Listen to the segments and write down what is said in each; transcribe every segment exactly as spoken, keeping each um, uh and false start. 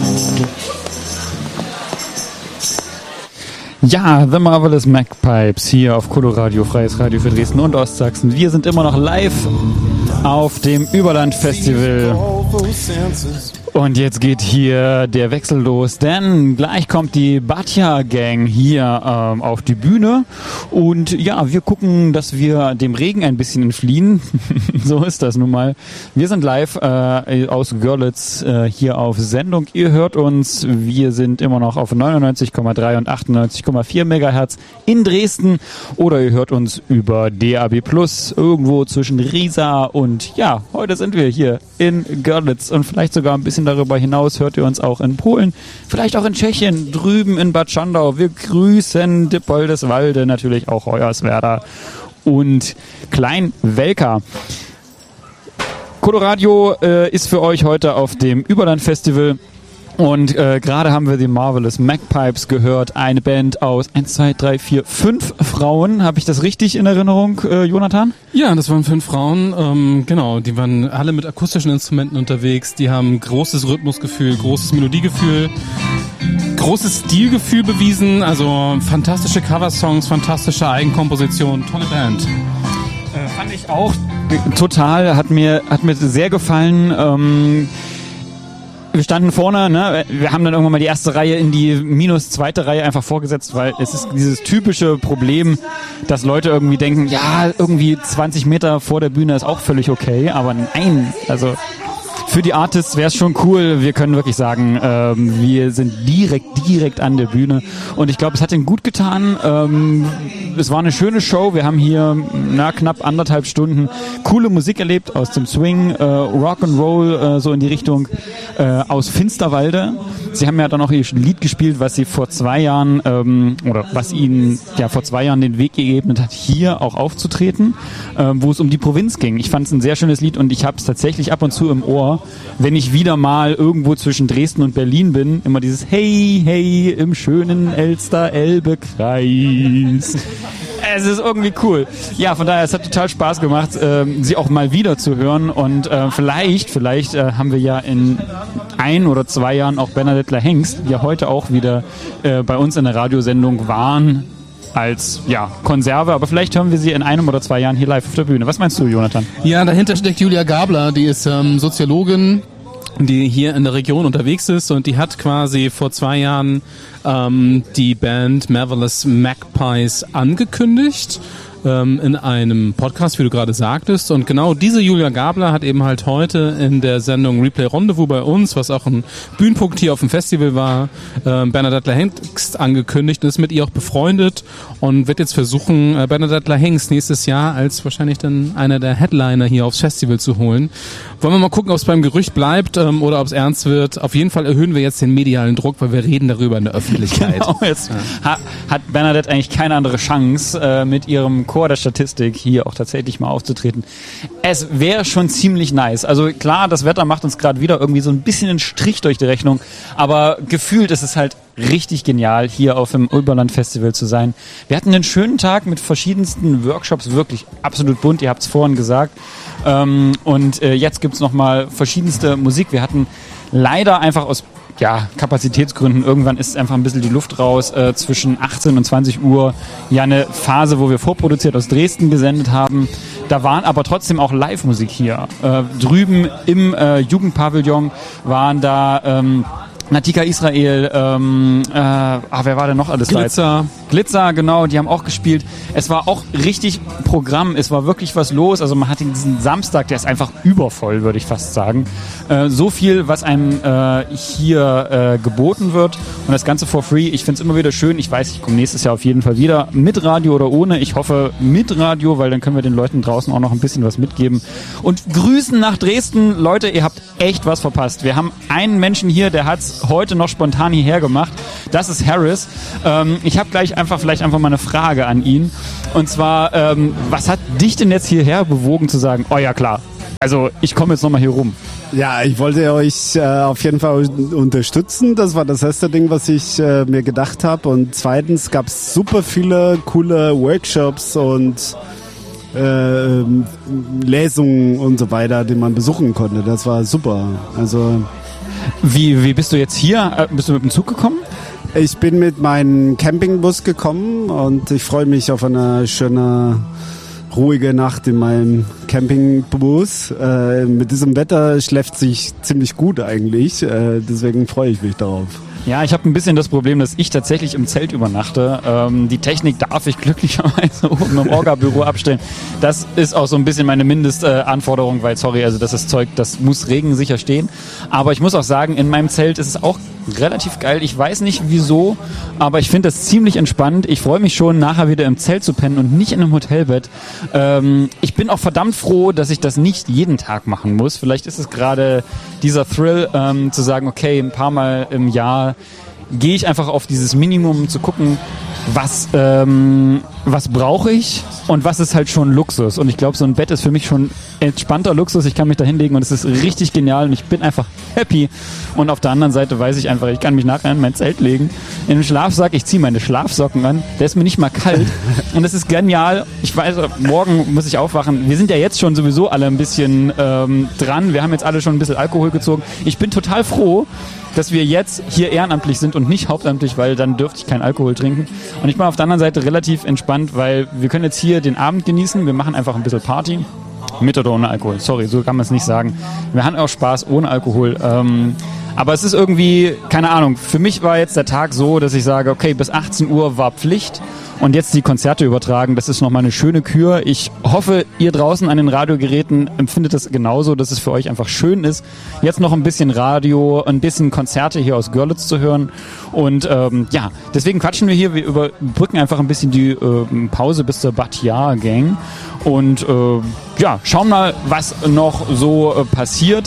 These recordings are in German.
Ja, The Marvelous Magpipes hier auf Coloradio, freies Radio für Dresden und Ostsachsen. Wir sind immer noch live auf dem Überland-Festival. Und jetzt geht hier der Wechsel los, denn gleich kommt die Batja-Gang hier ähm, auf die Bühne. Und ja, wir gucken, dass wir dem Regen ein bisschen entfliehen. So ist das nun mal. Wir sind live äh, aus Görlitz äh, hier auf Sendung. Ihr hört uns, wir sind immer noch auf neunundneunzig Komma drei und achtundneunzig Komma vier Megahertz in Dresden. Oder ihr hört uns über D A B Plus irgendwo zwischen Riesa und ja, heute sind wir hier in Görlitz und vielleicht sogar ein bisschen darüber hinaus hört ihr uns auch in Polen, vielleicht auch in Tschechien, drüben in Bad Schandau. Wir grüßen Dippoldeswalde, natürlich auch Hoyerswerda und Klein-Welka. Coloradio äh, ist für euch heute auf dem Überland-Festival. Und äh, gerade haben wir die Marvelous Magpipes gehört, eine Band aus eins, zwei, drei, vier, fünf Frauen. Habe ich das richtig in Erinnerung, äh, Jonathan? Ja, das waren fünf Frauen, ähm, genau, die waren alle mit akustischen Instrumenten unterwegs, die haben großes Rhythmusgefühl, großes Melodiegefühl, großes Stilgefühl bewiesen, also fantastische Coversongs, fantastische Eigenkomposition, tolle Band. Äh, fand ich auch total, hat mir, hat mir sehr gefallen, ähm, wir standen vorne, ne? Wir haben dann irgendwann mal die erste Reihe in die minus zweite Reihe einfach vorgesetzt, weil es ist dieses typische Problem, dass Leute irgendwie denken, ja, irgendwie zwanzig Meter vor der Bühne ist auch völlig okay, aber nein, also für die Artists wäre es schon cool. Wir können wirklich sagen, ähm, wir sind direkt, direkt an der Bühne. Und ich glaube, es hat ihnen gut getan. Ähm, es war eine schöne Show. Wir haben hier na, knapp anderthalb Stunden coole Musik erlebt aus dem Swing, äh, Rock'n'Roll, äh, so in die Richtung äh, aus Finsterwalde. Sie haben ja dann auch ihr Lied gespielt, was sie vor zwei Jahren ähm, oder was ihnen ja vor zwei Jahren den Weg geebnet hat, hier auch aufzutreten, äh, wo es um die Provinz ging. Ich fand es ein sehr schönes Lied und ich habe es tatsächlich ab und zu im Ohr, wenn ich wieder mal irgendwo zwischen Dresden und Berlin bin, immer dieses Hey, hey im schönen Elster-Elbe-Kreis. Es ist irgendwie cool. Ja, von daher, es hat total Spaß gemacht, ähm, sie auch mal wieder zu hören und äh, vielleicht, vielleicht äh, haben wir ja in ein oder zwei Jahren auch Bernadette Hengst, die ja heute auch wieder äh, bei uns in der Radiosendung waren, als ja Konserve, aber vielleicht hören wir sie in einem oder zwei Jahren hier live auf der Bühne. Was meinst du, Jonathan? Ja, dahinter steckt Julia Gabler, die ist ähm, Soziologin, die hier in der Region unterwegs ist und die hat quasi vor zwei Jahren ähm, die Band Marvelous Magpipes angekündigt ähm, in einem Podcast, wie du gerade sagtest. Und genau diese Julia Gabler hat eben halt heute in der Sendung Replay Rendezvous bei uns, was auch ein Bühnenpunkt hier auf dem Festival war, äh, Bernadette Hengst angekündigt und ist mit ihr auch befreundet und wird jetzt versuchen, äh, Bernadette Hengst nächstes Jahr als wahrscheinlich dann einer der Headliner hier aufs Festival zu holen. Wollen wir mal gucken, ob es beim Gerücht bleibt ähm, oder ob es ernst wird. Auf jeden Fall erhöhen wir jetzt den medialen Druck, weil wir reden darüber in der Öffentlichkeit. Genau, jetzt ja. ha, hat Bernadette eigentlich keine andere Chance, äh, mit ihrem Chor der Statistik hier auch tatsächlich mal aufzutreten. Es wäre schon ziemlich nice. Also klar, das Wetter macht uns gerade wieder irgendwie so ein bisschen einen Strich durch die Rechnung, aber gefühlt ist es halt richtig genial, hier auf dem Überland-Festival zu sein. Wir hatten einen schönen Tag mit verschiedensten Workshops, wirklich absolut bunt, ihr habt es vorhin gesagt. Ähm, und äh, jetzt gibt's noch mal verschiedenste Musik. Wir hatten leider einfach aus ja, Kapazitätsgründen, irgendwann ist einfach ein bisschen die Luft raus, äh, zwischen achtzehn und zwanzig Uhr ja eine Phase, wo wir vorproduziert aus Dresden gesendet haben. Da waren aber trotzdem auch Live-Musik hier. Äh, drüben im äh, Jugendpavillon waren da ähm, Natika Israel, ähm, äh, ah, wer war denn noch alles? Glitzer. Glitzer, genau, die haben auch gespielt. Es war auch richtig Programm, es war wirklich was los. Also man hatte diesen Samstag, der ist einfach übervoll, würde ich fast sagen. Äh, so viel, was einem äh, hier äh, geboten wird und das Ganze for free. Ich finde es immer wieder schön. Ich weiß, ich komme nächstes Jahr auf jeden Fall wieder mit Radio oder ohne. Ich hoffe mit Radio, weil dann können wir den Leuten draußen auch noch ein bisschen was mitgeben. Und Grüßen nach Dresden. Leute, ihr habt echt was verpasst. Wir haben einen Menschen hier, der hat's heute noch spontan hierher gemacht. Das ist Harris. Ähm, ich habe gleich einfach vielleicht einfach mal eine Frage an ihn. Und zwar, ähm, was hat dich denn jetzt hierher bewogen zu sagen, oh ja klar, also ich komme jetzt nochmal hier rum? Ja, ich wollte euch äh, auf jeden Fall unterstützen. Das war das erste Ding, was ich äh, mir gedacht habe. Und zweitens gab es super viele coole Workshops und äh, Lesungen und so weiter, die man besuchen konnte. Das war super. Also Wie, wie bist du jetzt hier? Bist du mit dem Zug gekommen? Ich bin mit meinem Campingbus gekommen und ich freue mich auf eine schöne, ruhige Nacht in meinem Campingbus. Äh, mit diesem Wetter schläft sich ziemlich gut eigentlich, äh, deswegen freue ich mich darauf. Ja, ich habe ein bisschen das Problem, dass ich tatsächlich im Zelt übernachte. Ähm, die Technik darf ich glücklicherweise oben im Orga-Büro abstellen. Das ist auch so ein bisschen meine Mindestanforderung, äh, weil, sorry, also das ist Zeug, das muss regensicher stehen. Aber ich muss auch sagen, in meinem Zelt ist es auch relativ geil. Ich weiß nicht wieso, aber ich finde das ziemlich entspannt. Ich freue mich schon, nachher wieder im Zelt zu pennen und nicht in einem Hotelbett. Ähm, ich bin auch verdammt froh, dass ich das nicht jeden Tag machen muss. Vielleicht ist es gerade dieser Thrill, ähm, zu sagen, okay, ein paar Mal im Jahr gehe ich einfach auf dieses Minimum zu gucken, was ähm, was brauche ich und was ist halt schon Luxus. Und ich glaube, so ein Bett ist für mich schon entspannter Luxus. Ich kann mich da hinlegen und es ist richtig genial und ich bin einfach happy. Und auf der anderen Seite weiß ich einfach, ich kann mich nachher in mein Zelt legen, in den Schlafsack, ich ziehe meine Schlafsocken an, der ist mir nicht mal kalt und das ist genial. Ich weiß, morgen muss ich aufwachen. Wir sind ja jetzt schon sowieso alle ein bisschen ähm, dran. Wir haben jetzt alle schon ein bisschen Alkohol gezogen. Ich bin total froh, dass wir jetzt hier ehrenamtlich sind und nicht hauptamtlich, weil dann dürfte ich keinen Alkohol trinken. Und ich bin auf der anderen Seite relativ entspannt, weil wir können jetzt hier den Abend genießen. Wir machen einfach ein bisschen Party. Mit oder ohne Alkohol. Sorry, so kann man es nicht sagen. Wir haben auch Spaß ohne Alkohol. Ähm, aber es ist irgendwie, keine Ahnung, für mich war jetzt der Tag so, dass ich sage, okay, bis achtzehn Uhr war Pflicht. Und jetzt die Konzerte übertragen, das ist nochmal eine schöne Kür. Ich hoffe, ihr draußen an den Radiogeräten empfindet das genauso, dass es für euch einfach schön ist, jetzt noch ein bisschen Radio, ein bisschen Konzerte hier aus Görlitz zu hören. Und ähm, ja, deswegen quatschen wir hier, wir überbrücken einfach ein bisschen die äh, Pause bis zur Batja Gang. Und äh, ja, schauen mal, was noch so äh, passiert.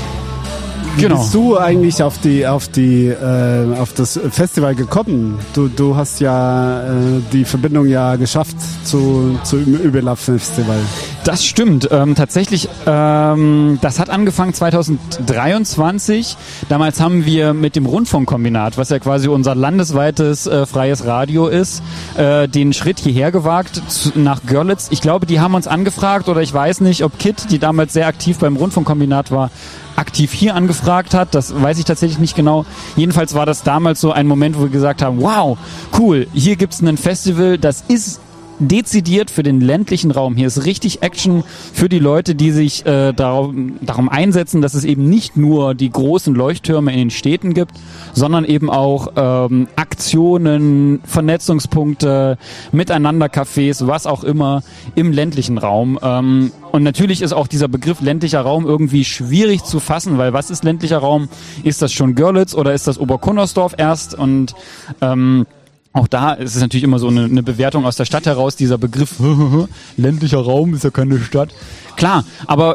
Wie Genau. bist du eigentlich auf die auf die äh, auf das Festival gekommen? Du du hast ja äh, die Verbindung ja geschafft zu zu Ybylab Festival. Das stimmt. Ähm, tatsächlich, ähm, das hat angefangen zwanzig dreiundzwanzig. Damals haben wir mit dem Rundfunkkombinat, was ja quasi unser landesweites äh, freies Radio ist, äh, den Schritt hierher gewagt zu, nach Görlitz. Ich glaube, die haben uns angefragt oder ich weiß nicht, ob Kit, die damals sehr aktiv beim Rundfunkkombinat war, aktiv hier angefragt hat, das weiß ich tatsächlich nicht genau. Jedenfalls war das damals so ein Moment, wo wir gesagt haben, wow, cool, hier gibt's ein Festival, das ist dezidiert für den ländlichen Raum. Hier ist richtig Action für die Leute, die sich äh, darum, darum einsetzen, dass es eben nicht nur die großen Leuchttürme in den Städten gibt, sondern eben auch ähm, Aktionen, Vernetzungspunkte, Miteinander-Cafés, was auch immer im ländlichen Raum. Ähm, und natürlich ist auch dieser Begriff ländlicher Raum irgendwie schwierig zu fassen, weil was ist ländlicher Raum? Ist das schon Görlitz oder ist das Oberkunnersdorf erst? Und ähm, auch da ist es natürlich immer so eine, eine Bewertung aus der Stadt heraus, dieser Begriff ländlicher Raum ist ja keine Stadt. Klar, aber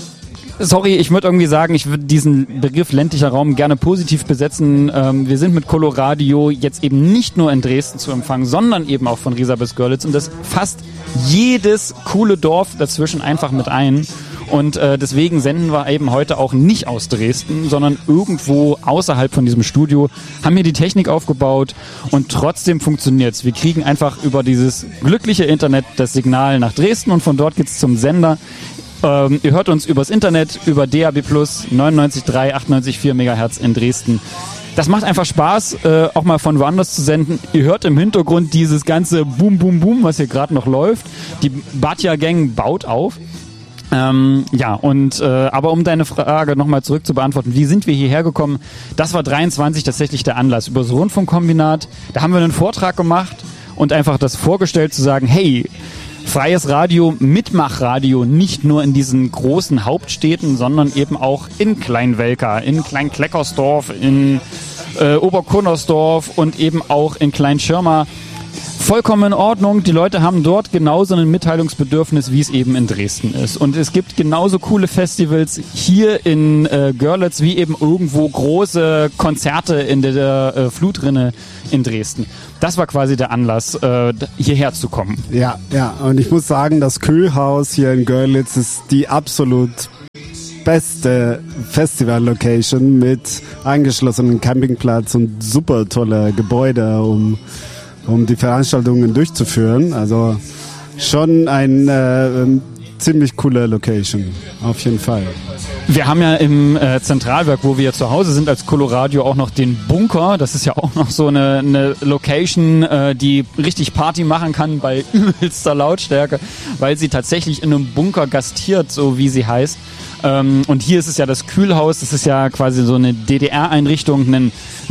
sorry, ich würde irgendwie sagen, ich würde diesen Begriff ländlicher Raum gerne positiv besetzen. Ähm, wir sind mit Coloradio jetzt eben nicht nur in Dresden zu empfangen, sondern eben auch von Riesa bis Görlitz und das fasst jedes coole Dorf dazwischen einfach mit ein. Und äh, deswegen senden wir eben heute auch nicht aus Dresden, sondern irgendwo außerhalb von diesem Studio, haben hier die Technik aufgebaut und trotzdem funktioniert's. Wir kriegen einfach über dieses glückliche Internet das Signal nach Dresden und von dort geht's zum Sender. Ähm, ihr hört uns übers Internet, über D A B plus, neunundneunzig Komma drei, achtundneunzig Komma vier Megahertz in Dresden. Das macht einfach Spaß, äh, auch mal von woanders zu senden. Ihr hört im Hintergrund dieses ganze Boom, Boom, Boom, was hier gerade noch läuft. Die Batja Gang baut auf. Ähm, ja, und äh, aber um deine Frage nochmal zurück zu beantworten, wie sind wir hierher gekommen? Das war dreiundzwanzig tatsächlich der Anlass. Über das Rundfunkkombinat, da haben wir einen Vortrag gemacht und einfach das vorgestellt zu sagen, hey, freies Radio, Mitmachradio, nicht nur in diesen großen Hauptstädten, sondern eben auch in Kleinwelka, in Kleinkleckersdorf, in äh, Oberkunnersdorf und eben auch in Kleinschirma. Vollkommen in Ordnung. Die Leute haben dort genauso ein Mitteilungsbedürfnis, wie es eben in Dresden ist. Und es gibt genauso coole Festivals hier in äh, Görlitz, wie eben irgendwo große Konzerte in der äh, Flutrinne in Dresden. Das war quasi der Anlass, äh, hierher zu kommen. Ja, ja. Und ich muss sagen, das Kühlhaus hier in Görlitz ist die absolut beste Festival-Location mit angeschlossenem Campingplatz und super tolle Gebäude, um um die Veranstaltungen durchzuführen. Also schon ein äh, ziemlich coole Location, auf jeden Fall. Wir haben ja im äh, Zentralwerk, wo wir zu Hause sind als Coloradio, auch noch den Bunker. Das ist ja auch noch so eine, eine Location, äh, die richtig Party machen kann bei übelster Lautstärke, weil sie tatsächlich in einem Bunker gastiert, so wie sie heißt. Ähm, und hier ist es ja das Kühlhaus. Das ist ja quasi so eine D D R-Einrichtung, eine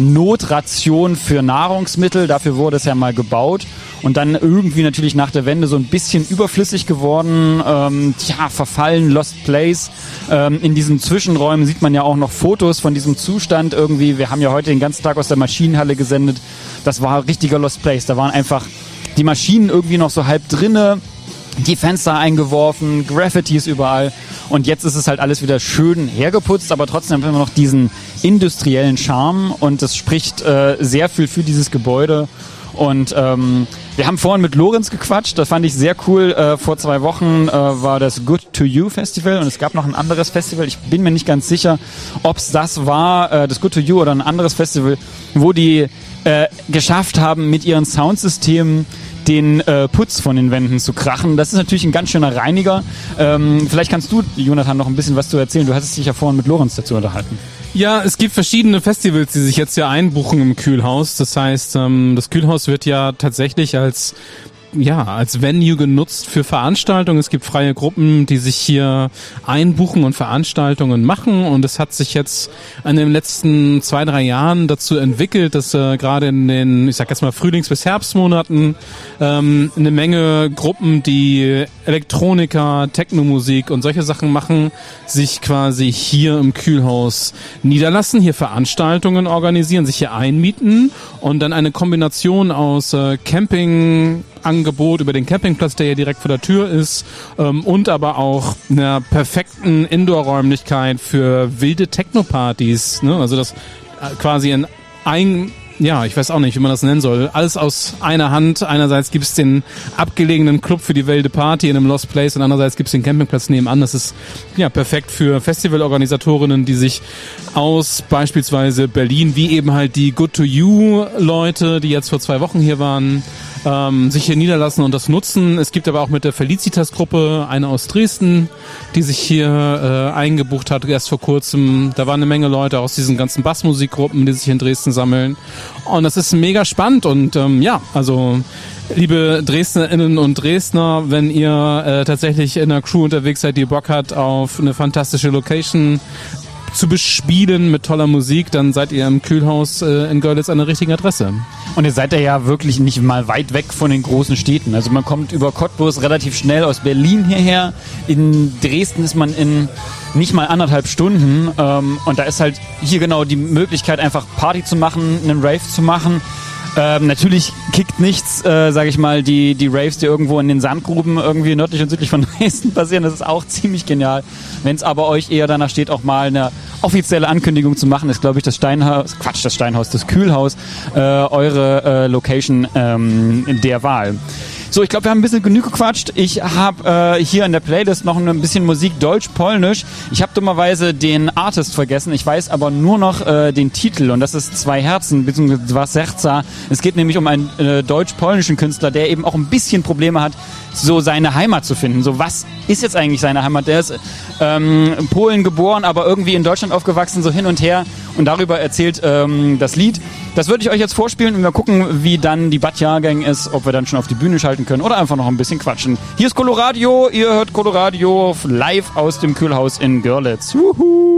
Notration für Nahrungsmittel. Dafür wurde es ja mal gebaut. Und dann irgendwie natürlich nach der Wende so ein bisschen überflüssig geworden, ähm, tja, verfallen, Lost Place. Ähm, in diesen Zwischenräumen sieht man ja auch noch Fotos von diesem Zustand irgendwie. Wir haben ja heute den ganzen Tag aus der Maschinenhalle gesendet. Das war ein richtiger Lost Place. Da waren einfach die Maschinen irgendwie noch so halb drinne, die Fenster eingeworfen, Graffitis überall. Und jetzt ist es halt alles wieder schön hergeputzt, aber trotzdem haben wir noch diesen industriellen Charme und das spricht äh, sehr viel für dieses Gebäude. Und ähm, wir haben vorhin mit Lorenz gequatscht, das fand ich sehr cool. Äh, vor zwei Wochen äh, war das Good to You Festival und es gab noch ein anderes Festival. Ich bin mir nicht ganz sicher, ob es das war, äh, das Good to You oder ein anderes Festival, wo die äh, geschafft haben, mit ihren Soundsystemen den äh, Putz von den Wänden zu krachen. Das ist natürlich ein ganz schöner Reiniger. Ähm, vielleicht kannst du, Jonathan, noch ein bisschen was zu erzählen. Du hattest dich ja vorhin mit Lorenz dazu unterhalten. Ja, es gibt verschiedene Festivals, die sich jetzt hier einbuchen im Kühlhaus. Das heißt, ähm, das Kühlhaus wird ja tatsächlich als ja, als Venue genutzt für Veranstaltungen. Es gibt freie Gruppen, die sich hier einbuchen und Veranstaltungen machen. Und es hat sich jetzt in den letzten zwei, drei Jahren dazu entwickelt, dass äh, gerade in den, ich sag jetzt mal Frühlings- bis Herbstmonaten ähm, eine Menge Gruppen, die Elektroniker, Technomusik und solche Sachen machen, sich quasi hier im Kühlhaus niederlassen, hier Veranstaltungen organisieren, sich hier einmieten und dann eine Kombination aus äh, Camping Angebot über den Campingplatz, der hier direkt vor der Tür ist, ähm, und aber auch einer perfekten Indoor-Räumlichkeit für wilde Techno-Partys, ne? Also das äh, quasi in ein, ja, ich weiß auch nicht, wie man das nennen soll, alles aus einer Hand. Einerseits gibt's den abgelegenen Club für die wilde Party in einem Lost Place und andererseits gibt's den Campingplatz nebenan. Das ist ja perfekt für Festivalorganisatorinnen, die sich aus beispielsweise Berlin, wie eben halt die Good to You Leute, die jetzt vor zwei Wochen hier waren, Ähm, sich hier niederlassen und das nutzen. Es gibt aber auch mit der Felicitas-Gruppe eine aus Dresden, die sich hier äh, eingebucht hat, erst vor kurzem. Da waren eine Menge Leute aus diesen ganzen Bassmusikgruppen, die sich in Dresden sammeln. Und das ist mega spannend und ähm, ja, also liebe DresdnerInnen und Dresdner, wenn ihr äh, tatsächlich in einer Crew unterwegs seid, die Bock hat auf eine fantastische Location zu bespielen mit toller Musik, dann seid ihr im Kühlhaus äh, in Görlitz an der richtigen Adresse. Und ihr seid ja wirklich nicht mal weit weg von den großen Städten. Also man kommt über Cottbus relativ schnell aus Berlin hierher. In Dresden ist man in nicht mal anderthalb Stunden. Ähm, und da ist halt hier genau die Möglichkeit, einfach Party zu machen, einen Rave zu machen. Ähm, natürlich kickt nichts, äh, sage ich mal, die die Raves, die irgendwo in den Sandgruben irgendwie nördlich und südlich von Dresden passieren. Das ist auch ziemlich genial. Wenn es aber euch eher danach steht, auch mal eine offizielle Ankündigung zu machen, ist, glaube ich, das Steinhaus, Quatsch, das Steinhaus, das Kühlhaus, äh, eure äh, Location ähm, der Wahl. So, ich glaube, wir haben ein bisschen genug gequatscht. Ich habe äh, hier in der Playlist noch ein bisschen Musik Deutsch-Polnisch. Ich habe dummerweise den Artist vergessen. Ich weiß aber nur noch äh, den Titel und das ist Zwei Herzen, beziehungsweise Dwa Serca. Es geht nämlich um einen äh, deutsch-polnischen Künstler, der eben auch ein bisschen Probleme hat, so seine Heimat zu finden. So, was ist jetzt eigentlich seine Heimat? Der ist ähm, in Polen geboren, aber irgendwie in Deutschland aufgewachsen, so hin und her. Und darüber erzählt ähm, das Lied. Das würde ich euch jetzt vorspielen und wir gucken, wie dann die Bad-Jahrgang ist, ob wir dann schon auf die Bühne schalten können oder einfach noch ein bisschen quatschen. Hier ist Coloradio, ihr hört Coloradio live aus dem Kühlhaus in Görlitz. Juhu.